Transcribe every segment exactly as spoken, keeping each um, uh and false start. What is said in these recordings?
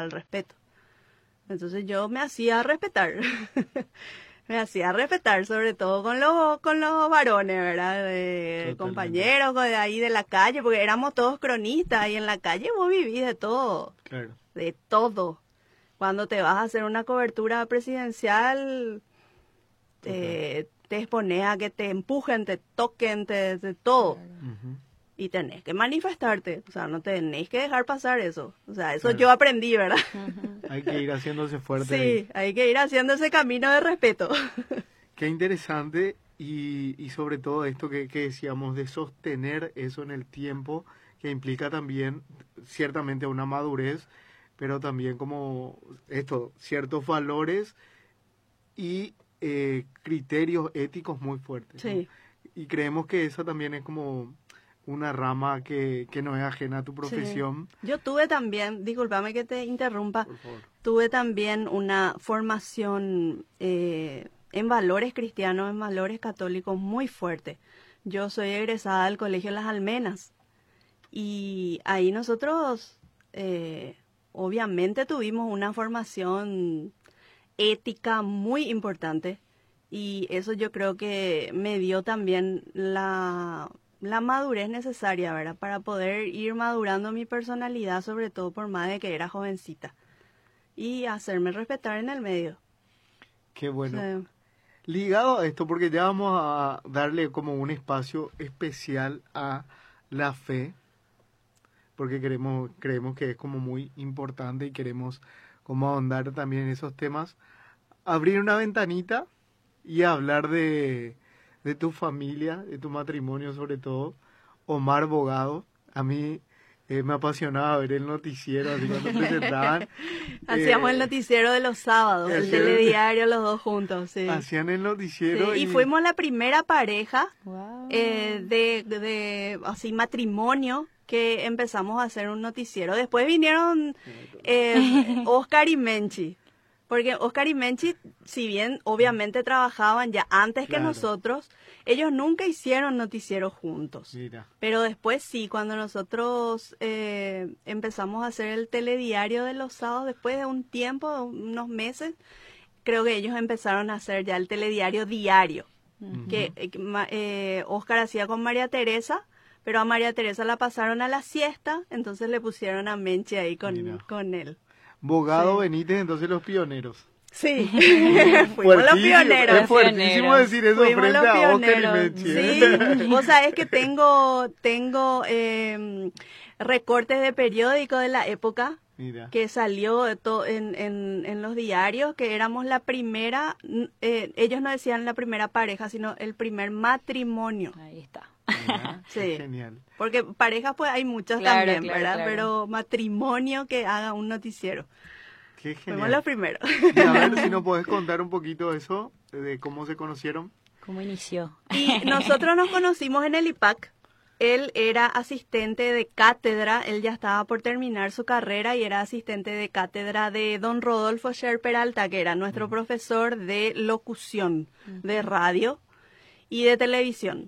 el respeto. Entonces yo me hacía respetar. Me hacía respetar, sobre todo con los con los varones, ¿verdad? De compañeros de ahí de la calle, porque éramos todos cronistas y en la calle vos vivís de todo. Claro. De todo. Cuando te vas a hacer una cobertura presidencial, te, te expones a que te empujen, te toquen, te, te todo. Uh-huh. Y tenés que manifestarte, o sea, no tenés que dejar pasar eso. O sea, eso Claro. yo aprendí, ¿verdad? Uh-huh. Hay que ir haciéndose fuerte. Sí, ahí. hay que ir haciendo ese camino de respeto. Qué interesante y, y sobre todo esto que, que decíamos de sostener eso en el tiempo, que implica también ciertamente una madurez, pero también como esto, ciertos valores y eh, criterios éticos muy fuertes. Sí. ¿No? Y creemos que esa también es como una rama que, que no es ajena a tu profesión. Sí. Yo tuve también, discúlpame que te interrumpa, tuve también una formación eh, en valores cristianos, en valores católicos muy fuerte. Yo soy egresada del Colegio Las Almenas y ahí nosotros eh, obviamente tuvimos una formación ética muy importante y eso yo creo que me dio también la... la madurez necesaria, ¿verdad? Para poder ir madurando mi personalidad, sobre todo por más de que era jovencita. Y hacerme respetar en el medio. Qué bueno. Sí. Ligado a esto, porque ya vamos a darle como un espacio especial a la fe, porque queremos, creemos que es como muy importante y queremos como ahondar también en esos temas. Abrir una ventanita y hablar de... de tu familia, de tu matrimonio sobre todo, Omar Bogado. A mí eh, me apasionaba ver el noticiero, así cuando presentaban. Hacíamos eh, el noticiero de los sábados, el telediario, los dos juntos, sí. Hacían el noticiero. Sí, y... y fuimos la primera pareja wow. eh, de, de, de, así, matrimonio que empezamos a hacer un noticiero. Después vinieron eh, Oscar y Menchi. Porque Oscar y Menchi, si bien obviamente trabajaban ya antes claro. que nosotros, ellos nunca hicieron noticieros juntos. Mira. Pero después sí, cuando nosotros eh, empezamos a hacer el telediario de los sábados, después de un tiempo, de unos meses, creo que ellos empezaron a hacer ya el telediario diario. Uh-huh. Que eh, Oscar hacía con María Teresa, pero a María Teresa la pasaron a la siesta, entonces le pusieron a Menchi ahí con, con él. Bogado, sí. Benítez, entonces los pioneros. Sí, fuimos los pioneros. Es fuertísimo decir eso fuimos frente a Oscar y Menchi. Sí, vos sabés que tengo, tengo eh, recortes de periódico de la época. Mira. Que salió to, en, en, en los diarios, que éramos la primera, eh, ellos no decían la primera pareja, sino el primer matrimonio. Ahí está. Mira, sí, genial. Porque parejas pues hay muchas claro, también, claro, ¿verdad? Claro. Pero matrimonio que haga un noticiero. Qué genial. Fuimos los primeros. Y a ver si nos podés contar un poquito eso, de cómo se conocieron. ¿Cómo inició? Y nosotros nos conocimos en el I P A C. Él era asistente de cátedra, él ya estaba por terminar su carrera y era asistente de cátedra de don Rodolfo Sher Peralta, que era nuestro uh-huh. profesor de locución, uh-huh. de radio y de televisión.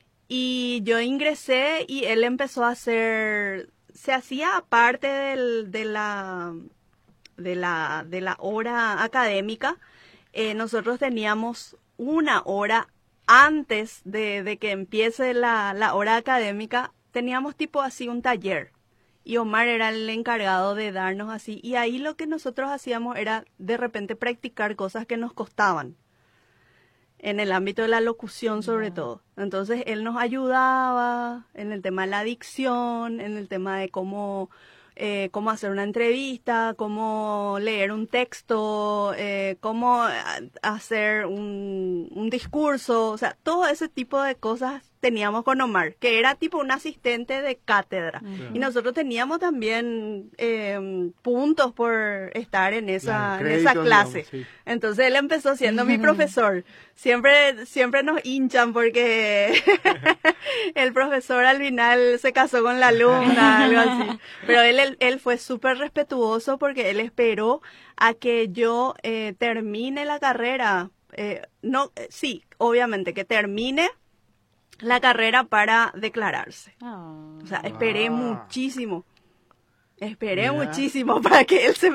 Y yo ingresé y él empezó a hacer, se hacía parte del, de la, de la, de la hora académica. Eh, nosotros teníamos una hora antes de, de que empiece la, la hora académica, teníamos tipo así un taller. Y Omar era el encargado de darnos así. Y ahí lo que nosotros hacíamos era de repente practicar cosas que nos costaban. En el ámbito de la locución sobre todo. Entonces él nos ayudaba en el tema de la dicción, en el tema de cómo... Eh, cómo hacer una entrevista, cómo leer un texto, eh, cómo hacer un, un discurso, o sea, todo ese tipo de cosas teníamos con Omar, que era tipo un asistente de cátedra. Uh-huh. Y nosotros teníamos también eh, puntos por estar en esa, claro, en esa clase. Digamos, sí. Entonces él empezó siendo mi profesor. Siempre, siempre nos hinchan porque el profesor al final se casó con la alumna, algo así. Pero él, él, él fue súper respetuoso porque él esperó a que yo eh, termine la carrera. Eh, no, sí, obviamente que termine la carrera para declararse. Oh. O sea, esperé ah. muchísimo. Esperé Mira. muchísimo para que él se